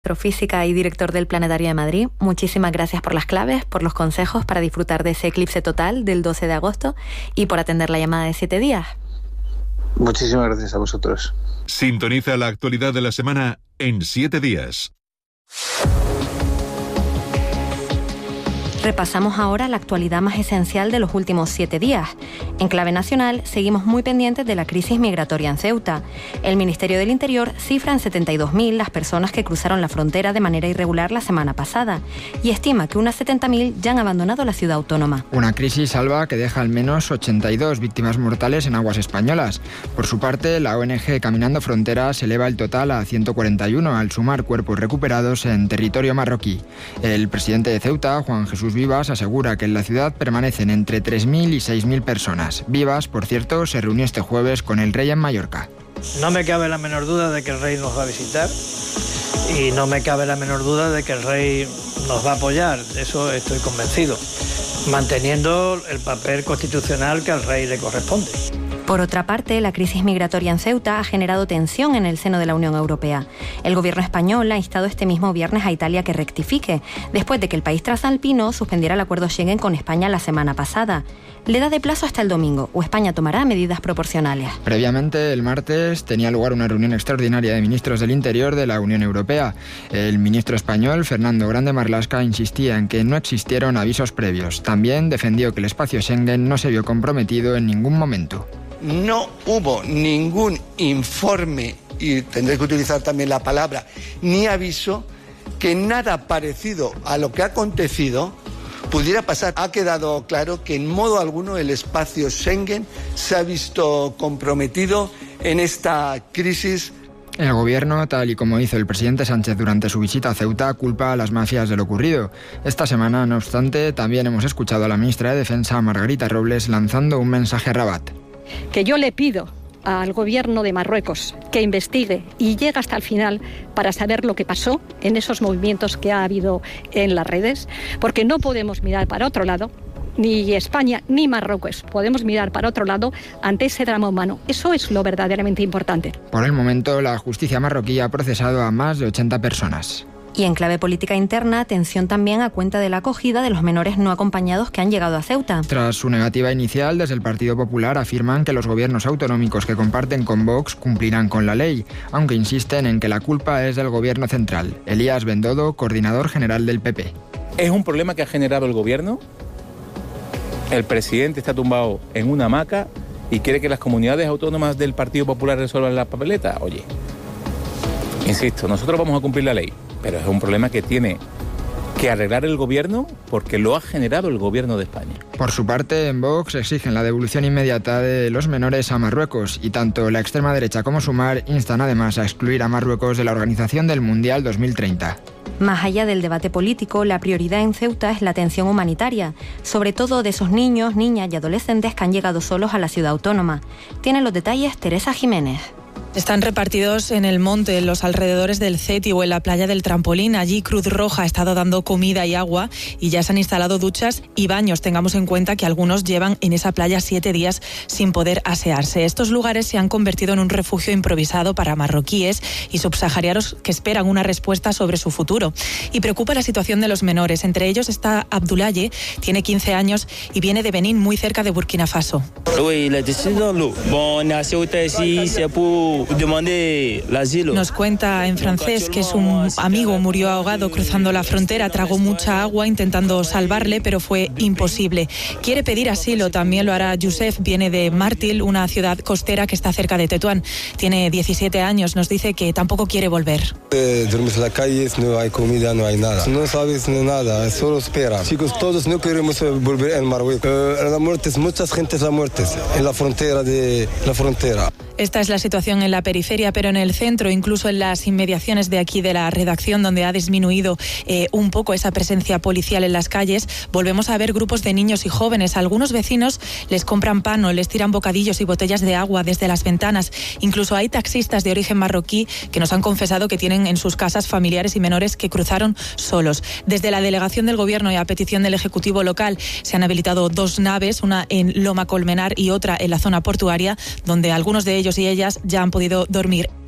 Astrofísica y director del Planetario de Madrid, muchísimas gracias por las claves, por los consejos para disfrutar de ese eclipse total del 12 de agosto y por atender la llamada de 7 días. Muchísimas gracias a vosotros. Sintoniza la actualidad de la semana en 7 días. Repasamos ahora la actualidad más esencial de los últimos 7 días. En clave nacional, seguimos muy pendientes de la crisis migratoria en Ceuta. El Ministerio del Interior cifra en 72.000 las personas que cruzaron la frontera de manera irregular la semana pasada y estima que unas 70.000 ya han abandonado la ciudad autónoma. Una crisis, Alba, que deja al menos 82 víctimas mortales en aguas españolas. Por su parte, la ONG Caminando Fronteras eleva el total a 141 al sumar cuerpos recuperados en territorio marroquí. El presidente de Ceuta, Juan Jesús Vivas, asegura que en la ciudad permanecen entre 3.000 y 6.000 personas. Vivas, por cierto, se reunió este jueves con el rey en Mallorca. No me cabe la menor duda de que el rey nos va a visitar y no me cabe la menor duda de que el rey nos va a apoyar, de eso estoy convencido, manteniendo el papel constitucional que al rey le corresponde. Por otra parte, la crisis migratoria en Ceuta ha generado tensión en el seno de la Unión Europea. El gobierno español ha instado este mismo viernes a Italia que rectifique, después de que el país transalpino suspendiera el acuerdo Schengen con España la semana pasada. Le da de plazo hasta el domingo, o España tomará medidas proporcionales. Previamente, el martes, tenía lugar una reunión extraordinaria de ministros del Interior de la Unión Europea. El ministro español, Fernando Grande Marlaska, insistía en que no existieron avisos previos. También defendió que el espacio Schengen no se vio comprometido en ningún momento. No hubo ningún informe, y tendré que utilizar también la palabra, ni aviso, que nada parecido a lo que ha acontecido pudiera pasar. Ha quedado claro que en modo alguno el espacio Schengen se ha visto comprometido en esta crisis. El gobierno, tal y como hizo el presidente Sánchez durante su visita a Ceuta, culpa a las mafias de lo ocurrido. Esta semana, no obstante, también hemos escuchado a la ministra de Defensa, Margarita Robles, lanzando un mensaje a Rabat. Que yo le pido al gobierno de Marruecos que investigue y llegue hasta el final para saber lo que pasó en esos movimientos que ha habido en las redes, porque no podemos mirar para otro lado, ni España ni Marruecos podemos mirar para otro lado ante ese drama humano. Eso es lo verdaderamente importante. Por el momento, la justicia marroquí ha procesado a más de 80 personas. Y en clave política interna, atención también a cuenta de la acogida de los menores no acompañados que han llegado a Ceuta. Tras su negativa inicial, desde el Partido Popular afirman que los gobiernos autonómicos que comparten con Vox cumplirán con la ley, aunque insisten en que la culpa es del gobierno central. Elías Bendodo, coordinador general del PP. ¿Es un problema que ha generado el gobierno? El presidente está tumbado en una hamaca y quiere que las comunidades autónomas del Partido Popular resuelvan la papeleta. Oye, insisto, nosotros vamos a cumplir la ley, pero es un problema que tiene que arreglar el gobierno porque lo ha generado el gobierno de España. Por su parte, en Vox exigen la devolución inmediata de los menores a Marruecos y tanto la extrema derecha como Sumar instan además a excluir a Marruecos de la organización del Mundial 2030. Más allá del debate político, la prioridad en Ceuta es la atención humanitaria, sobre todo de esos niños, niñas y adolescentes que han llegado solos a la ciudad autónoma. Tiene los detalles Teresa Jiménez. Están repartidos en el monte, en los alrededores del CETI o en la playa del Trampolín. Allí Cruz Roja ha estado dando comida y agua y ya se han instalado duchas y baños. Tengamos en cuenta que algunos llevan en esa playa 7 días sin poder asearse. Estos lugares se han convertido en un refugio improvisado para marroquíes y subsaharianos que esperan una respuesta sobre su futuro. Y preocupa la situación de los menores. Entre ellos está Abdoulaye, tiene 15 años y viene de Benín, muy cerca de Burkina Faso. Nos cuenta en francés que su amigo murió ahogado cruzando la frontera, tragó mucha agua intentando salvarle, pero fue imposible. Quiere pedir asilo, también lo hará Youssef, viene de Martil, una ciudad costera que está cerca de Tetuán. Tiene 17 años, nos dice que tampoco quiere volver. Dormimos en la calle, no hay comida, no hay nada. No sabes nada, solo espera. Chicos, todos no queremos volver en Marruecos. La muerte, muchas gentes la muerte en la frontera de la frontera. Esta es la situación en la periferia, pero en el centro, incluso en las inmediaciones de aquí de la redacción, donde ha disminuido un poco esa presencia policial en las calles, volvemos a ver grupos de niños y jóvenes. Algunos vecinos les compran pan o les tiran bocadillos y botellas de agua desde las ventanas. Incluso hay taxistas de origen marroquí que nos han confesado que tienen en sus casas familiares y menores que cruzaron solos. Desde la delegación del Gobierno y a petición del Ejecutivo local se han habilitado 2 naves, una en Loma Colmenar y otra en la zona portuaria, donde algunos de ellos y ellas ya han podido dormir.